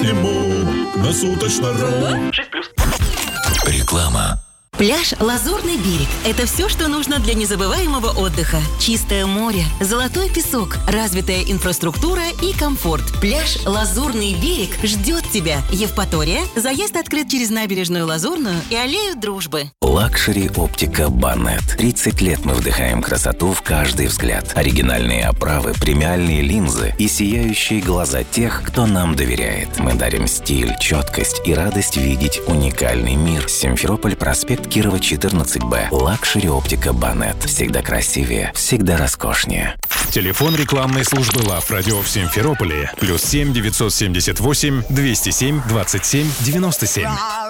Ему на суточно-ру. 6+. Реклама. Пляж «Лазурный берег» – это все, что нужно для незабываемого отдыха. Чистое море, золотой песок, развитая инфраструктура и комфорт. Пляж «Лазурный берег» ждет тебя. Евпатория. Заезд открыт через набережную Лазурную и аллею Дружбы. Лакшери оптика Банет. 30 лет мы вдыхаем красоту в каждый взгляд. Оригинальные оправы, премиальные линзы и сияющие глаза тех, кто нам доверяет. Мы дарим стиль, четкость и радость видеть уникальный мир. Симферополь, проспект Кирова, 14Б. Лакшери оптика Банет. Всегда красивее, всегда роскошнее. Телефон рекламной службы Лав Радио в Симферополе. +7 978 207 27 97.